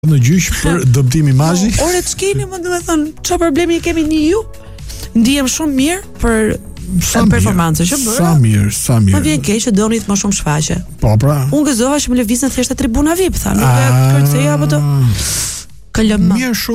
në gjyq për dëmtim imazhi. Ore ç'keni më domethënë, çfarë problemi kemi ne ju? Ndihem shumë mirë për performancën që bëra. Sa mirë. Më vjen keq që donit më shumë shfaqje. Po pra. Unë gëzova që më lëvizën thjesht te tribuna VIP, tha, nuk e kërcej apo të KLM. Mirë.